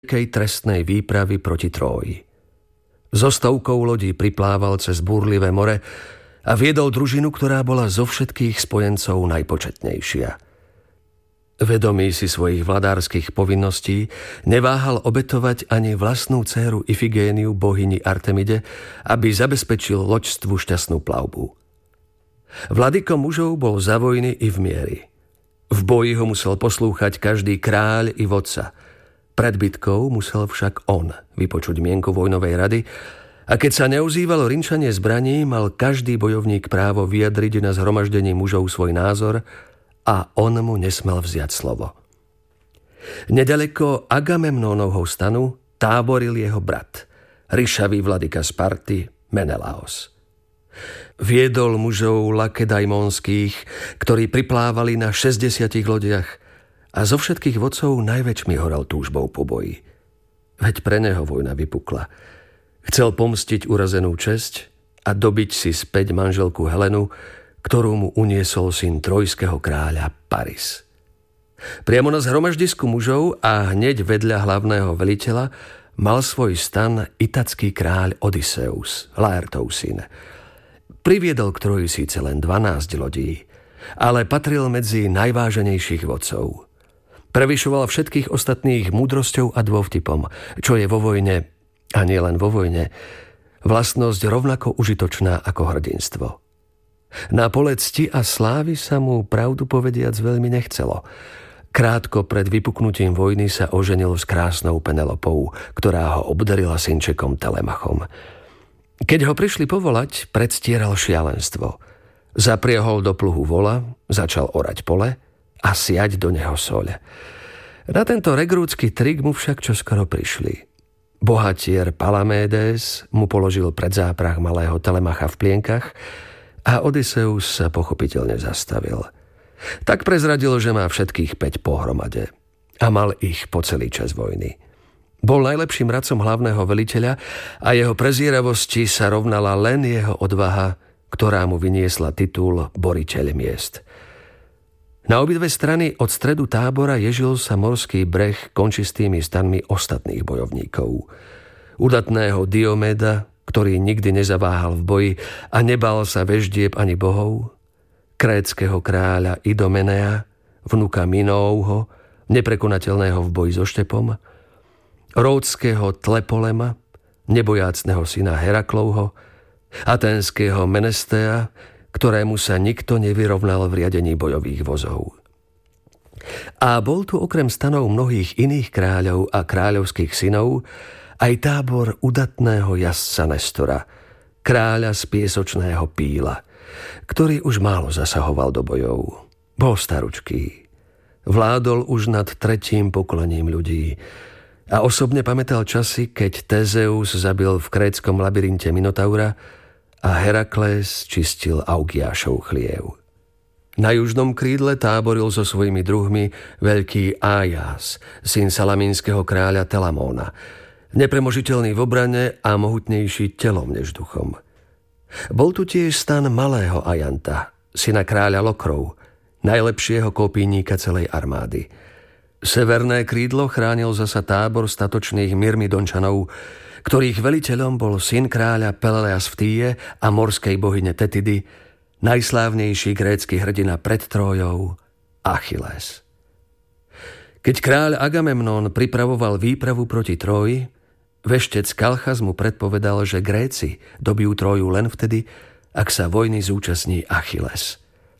trestnej výpravy proti Tróji. So stovkou lodí priplával cez búrlivé more a viedol družinu, ktorá bola zo všetkých spojencov najpočetnejšia. Vedomý si svojich vladárskych povinností, neváhal obetovať ani vlastnú dcéru Ifigéniu bohyni Artemide, aby zabezpečil loďstvu šťastnú plavbu. Vladykom mužov bol za vojny i v miery. V boji ho musel poslúchať každý kráľ i vodca. Pred bitkou musel však on vypočuť mienku vojnovej rady, a keď sa neozývalo rinčanie zbraní, mal každý bojovník právo vyjadriť na zhromaždení mužov svoj názor a on mu nesmel vziať slovo. Nedaleko Agamemnónovho stanu táboril jeho brat, ryšavý vladyka Sparty Menelaos. Viedol mužov lakedajmonských, ktorí priplávali na 60 lodiach a zo všetkých vodcov najväčšmi horel túžbou po boji. Veď pre neho vojna vypukla. Chcel pomstiť urazenú česť a dobiť si späť manželku Helenu, ktorú mu uniesol syn trojského kráľa Paris. Priamo na zhromaždisku mužov a hneď vedľa hlavného veliteľa mal svoj stan itacký kráľ Odysseus, Laertov syn. Priviedol k Troji síce len 12 lodí, ale patril medzi najváženejších vodcov. Prevyšoval všetkých ostatných múdrosťou a dôvtipom, čo je vo vojne, a nie len vo vojne, vlastnosť rovnako užitočná ako hrdinstvo. Na pole cti a slávy sa mu, pravdu povediac, veľmi nechcelo. Krátko pred vypuknutím vojny sa oženil s krásnou Penelopou, ktorá ho obdarila synčekom Telemachom. Keď ho prišli povolať, predstieral šialenstvo. Zapriehol do pluhu vola, začal orať pole a siať do neho soľ. Na tento regrútsky trik mu však čoskoro prišli. Bohatier Palamédes mu položil pred záprah malého Telemacha v plienkach a Odysseus sa pochopiteľne zastavil. Tak prezradil, že má všetkých 5 pohromade a mal ich po celý čas vojny. Bol najlepším radcom hlavného veliteľa a jeho prezieravosti sa rovnala len jeho odvaha, ktorá mu vyniesla titul Boriteľ miest. Na obidve strany od stredu tábora ježil sa morský breh končistými stanmi ostatných bojovníkov. Udatného Diomeda, ktorý nikdy nezaváhal v boji a nebal sa veždieb ani bohov, krétskeho kráľa Idomenea, vnuka Minóvho, neprekonateľného v boji so štepom, ródského Tlepolema, nebojácneho syna Heraklovho, aténskeho Menestea, ktorému sa nikto nevyrovnal v riadení bojových vozov. A bol tu okrem stanov mnohých iných kráľov a kráľovských synov aj tábor udatného jazdca Nestora, kráľa z piesočného Píla, ktorý už málo zasahoval do bojov. Bol staručký. Vládol už nad 3. pokolením ľudí a osobne pamätal časy, keď Tézeus zabil v krétskom labyrinte Minotaura a Herakles čistil Augiášov chliev. Na južnom krídle táboril so svojimi druhmi veľký Ájas, syn salamínskeho kráľa Telamóna, nepremožiteľný v obrane a mohutnejší telom než duchom. Bol tu tiež stan malého Ajanta, syna kráľa Lokrov, najlepšieho kopíníka celej armády. Severné krídlo chránil zasa tábor statočných Myrmidončanov, ktorých veliteľom bol syn kráľa Peleleas v Týje a morskej bohyne Tetidy, najslávnejší grécky hrdina pred Trójou, Achilles. Keď kráľ Agamemnón pripravoval výpravu proti Tróji, veštec Kalchas mu predpovedal, že Gréci dobijú Tróju len vtedy, ak sa vojny zúčastní Achilles.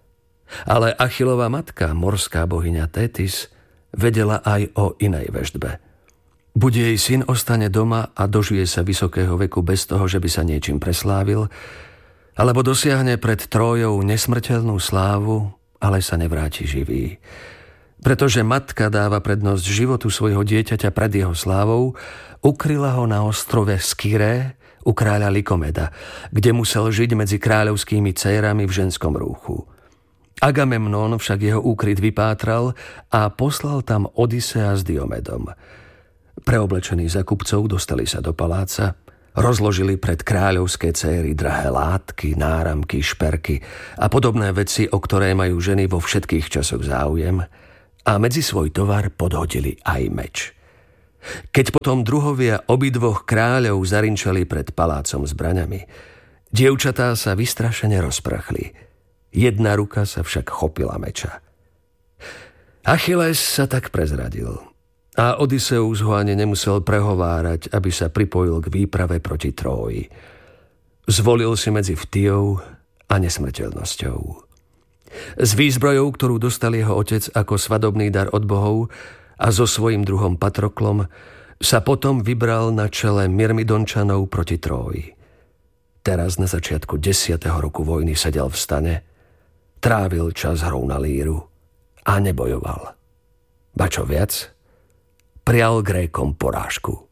Ale Achillova matka, morská bohyňa Tétis, vedela aj o inej veštbe. Buď jej syn ostane doma a dožije sa vysokého veku bez toho, že by sa niečím preslávil, alebo dosiahne pred Trójou nesmrteľnú slávu, ale sa nevráti živý. Pretože matka dáva prednosť životu svojho dieťaťa pred jeho slávou, ukryla ho na ostrove Skyré u kráľa Likomeda, kde musel žiť medzi kráľovskými dcérami v ženskom rúchu. Agamemnón však jeho úkryt vypátral a poslal tam Odysea s Diomedom. Preoblečení za kupcov dostali sa do paláca, rozložili pred kráľovské céry drahé látky, náramky, šperky a podobné veci, o ktoré majú ženy vo všetkých časoch záujem, a medzi svoj tovar podhodili aj meč. Keď potom druhovia obidvoch kráľov zarinčali pred palácom zbraňami, dievčatá sa vystrašene rozprchli. Jedna ruka sa však chopila meča. Achilles sa tak prezradil a Odysseus ho ani nemusel prehovárať, aby sa pripojil k výprave proti Tróji. Zvolil si medzi vtijou a nesmrteľnosťou. S výzbrojou, ktorú dostal jeho otec ako svadobný dar od bohov, a so svojím druhom Patroklom sa potom vybral na čele Myrmidončanov proti Tróji. Teraz na začiatku 10. roku vojny sedel v stane, trávil čas hrou na líru a nebojoval. Ba čo viac, prial Grékom porážku.